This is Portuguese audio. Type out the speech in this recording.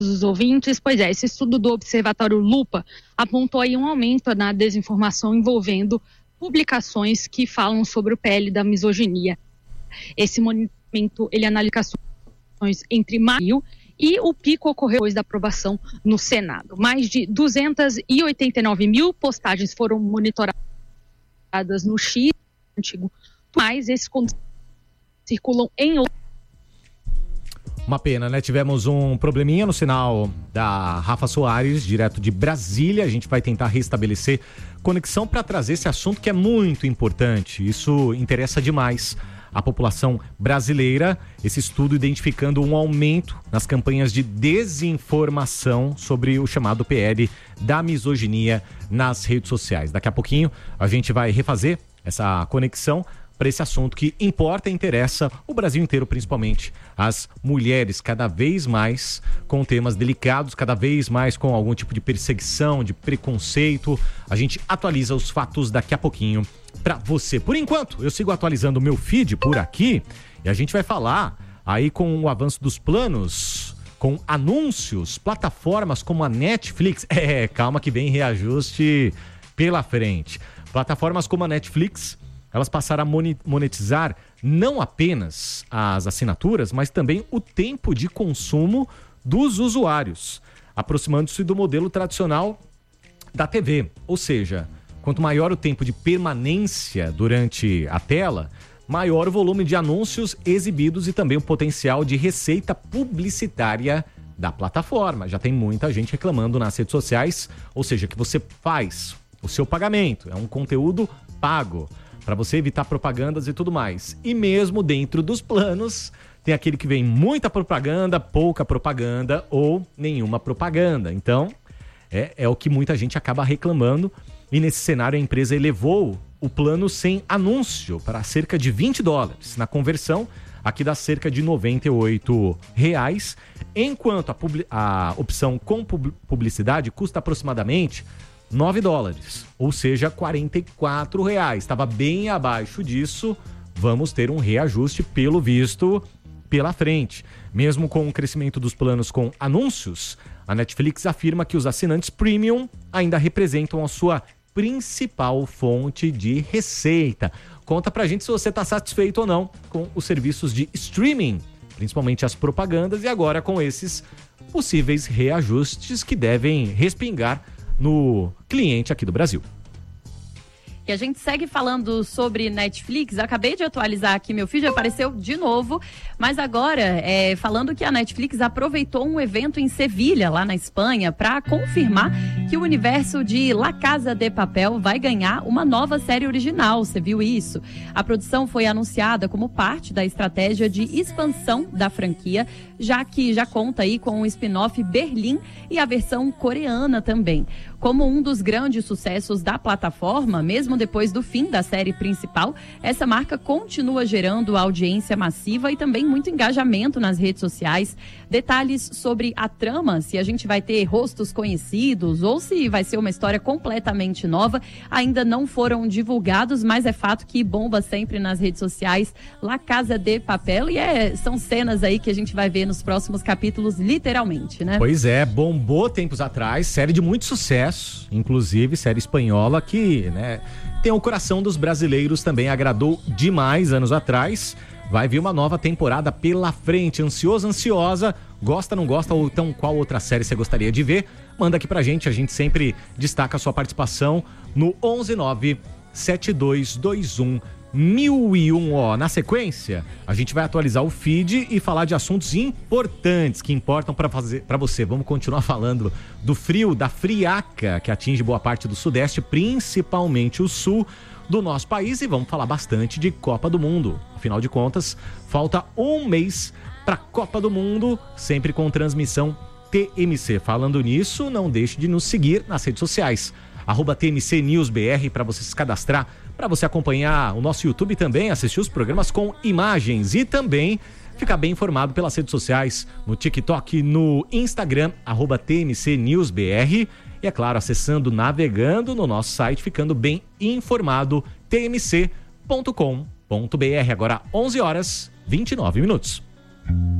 os ouvintes. Pois é, esse estudo do Observatório Lupa apontou aí um aumento na desinformação envolvendo publicações que falam sobre o PL da misoginia. Esse monitoramento, ele analisa entre maio e o pico ocorreu depois da aprovação no Senado. Mais de 289 mil postagens foram monitoradas no X, antigo, mas esses conteúdos circulam em outros. Uma pena, né? Tivemos um probleminha no sinal da Rafa Soares, direto de Brasília. A gente vai tentar restabelecer conexão para trazer esse assunto que é muito importante. Isso interessa demais a população brasileira. Esse estudo identificando um aumento nas campanhas de desinformação sobre o chamado PL da misoginia nas redes sociais. Daqui a pouquinho a gente vai refazer essa conexão para esse assunto que importa e interessa o Brasil inteiro, principalmente as mulheres, cada vez mais com temas delicados, cada vez mais com algum tipo de perseguição, de preconceito. A gente atualiza os fatos daqui a pouquinho para você. Por enquanto, eu sigo atualizando o meu feed por aqui e a gente vai falar aí com o avanço dos planos, com anúncios, plataformas como a Netflix. Calma que vem reajuste pela frente. Plataformas como a Netflix, elas passaram a monetizar não apenas as assinaturas, mas também o tempo de consumo dos usuários, aproximando-se do modelo tradicional da TV. Ou seja, quanto maior o tempo de permanência durante a tela, maior o volume de anúncios exibidos e também o potencial de receita publicitária da plataforma. Já tem muita gente reclamando nas redes sociais, ou seja, que você faz o seu pagamento, é um conteúdo pago, para você evitar propagandas e tudo mais. E mesmo dentro dos planos, tem aquele que vem muita propaganda, pouca propaganda ou nenhuma propaganda. Então, é o que muita gente acaba reclamando. E nesse cenário, a empresa elevou o plano sem anúncio para cerca de $20. Na conversão, aqui dá cerca de R$98, enquanto a opção com publicidade custa aproximadamente $9, ou seja, R$44. Estava bem abaixo disso. Vamos ter um reajuste, pelo visto, pela frente. Mesmo com o crescimento dos planos com anúncios, a Netflix afirma que os assinantes premium ainda representam a sua principal fonte de receita. Conta pra gente se você está satisfeito ou não com os serviços de streaming, principalmente as propagandas, e agora com esses possíveis reajustes que devem respingar no cliente aqui do Brasil. E a gente segue falando sobre Netflix. Acabei de atualizar aqui, meu feed apareceu de novo, mas agora falando que a Netflix aproveitou um evento em Sevilha, lá na Espanha, para confirmar que o universo de La Casa de Papel vai ganhar uma nova série original. Você viu isso? A produção foi anunciada como parte da estratégia de expansão da franquia, já que já conta aí com o spin-off Berlim e a versão coreana também. Como um dos grandes sucessos da plataforma, mesmo depois do fim da série principal, essa marca continua gerando audiência massiva e também muito engajamento nas redes sociais. Detalhes sobre a trama, se a gente vai ter rostos conhecidos ou se vai ser uma história completamente nova, ainda não foram divulgados, mas é fato que bomba sempre nas redes sociais La Casa de Papel, e são cenas aí que a gente vai ver nos próximos capítulos, literalmente, né? Pois é, bombou tempos atrás, série de muito sucesso, inclusive série espanhola que, né, tem o coração dos brasileiros também, agradou demais anos atrás. Vai vir uma nova temporada pela frente. Ansioso, ansiosa, gosta, não gosta, ou então qual outra série você gostaria de ver? Manda aqui pra gente, a gente sempre destaca a sua participação no 11972211001. Na sequência, a gente vai atualizar o feed e falar de assuntos importantes que importam para você. Vamos continuar falando do frio, da friaca que atinge boa parte do Sudeste, principalmente o Sul do nosso país, e vamos falar bastante de Copa do Mundo. Afinal de contas, falta um mês para a Copa do Mundo, sempre com transmissão TMC. Falando nisso, não deixe de nos seguir nas redes sociais, @TMCNewsBR, para você se cadastrar, para você acompanhar o nosso YouTube também, assistir os programas com imagens e também ficar bem informado pelas redes sociais, no TikTok, no Instagram, @TMCNewsBR. E, é claro, acessando, navegando no nosso site, ficando bem informado, tmc.com.br. Agora, 11h29.